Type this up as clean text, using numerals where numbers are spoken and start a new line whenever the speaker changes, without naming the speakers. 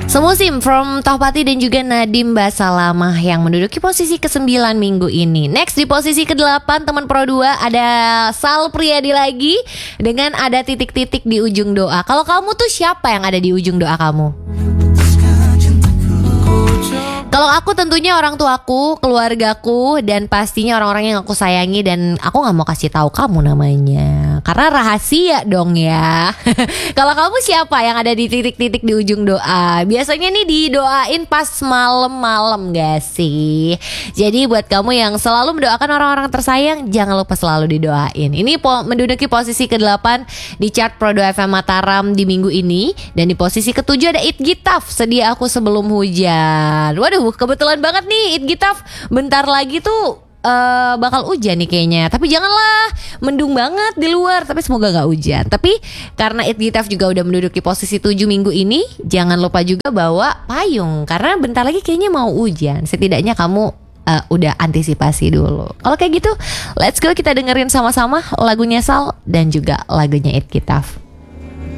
Semusim from Tohpati dan juga Nadiem Basalamah yang menduduki posisi ke-9 minggu ini. Next di posisi ke-8 teman Pro 2 ada Sal Priadi lagi dengan ada titik-titik di ujung doa. Kalau kamu tuh siapa yang ada di ujung doa kamu? Kalau aku tentunya orang tuaku, keluargaku, dan pastinya orang-orang yang aku sayangi. Dan aku gak mau kasih tahu kamu namanya karena rahasia dong ya. Kalau kamu siapa yang ada di titik-titik di ujung doa? Biasanya nih didoain pas malam-malam gak sih? Jadi buat kamu yang selalu mendoakan orang-orang tersayang, jangan lupa selalu didoain. Ini menduduki posisi ke-8 di chart Pro 2 FM Mataram di minggu ini. Dan di posisi ke-7 ada It Gitaf, Sedia Aku Sebelum Hujan. Waduh, kebetulan banget nih It Gitaf. Bentar lagi tuh bakal hujan nih kayaknya. Tapi janganlah, mendung banget di luar. Tapi semoga gak hujan. Tapi karena It Gitaf juga udah menduduki posisi 7 minggu ini, jangan lupa juga bawa payung karena bentar lagi kayaknya mau hujan. Setidaknya kamu udah antisipasi dulu. Kalau kayak gitu, let's go kita dengerin sama-sama lagunya Sal dan juga lagunya It Gitaf.